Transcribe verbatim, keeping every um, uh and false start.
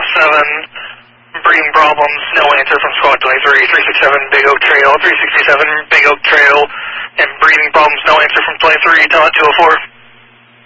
seven, breathing problems, no answer from squad twenty-three, three six seven Big Oak Trail, three sixty-seven Big Oak Trail, and breathing problems, no answer from twenty-three, Talent two oh four.